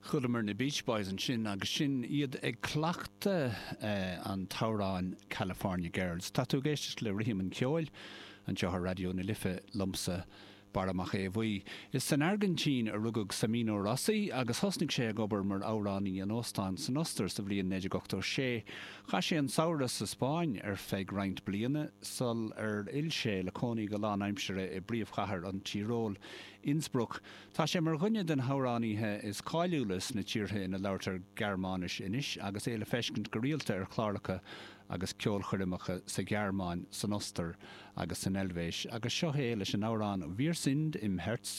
Chudamar na Beach Boys an sin agus sin iad ag clachta an Tárán California Girls. Tá tú géiste le rihim an ceoil an deothar radio na Lifa lomsa baramach é bhuí. Is san Argentín a rugug Samino Rossi agus hosnig sé gobar mar áránaí an Óstán san Ostar sa bblion 1986. Cha sé an saoras sa Spáin feig roinnt bliana sol il sé le cónaí go lán aimsire I bríomhchathair an Tyrol Innsbruck. Tá sé mar ghine den háráníthe is cáiliúlas na tíortha na leabhartar Gearmánis inis agus é le feiscint go rialta chláracha agus ceolchorimacha sa Gearmáin san Ostar agus san Elvéis agus seo é leis an árán Vír Sind im Herz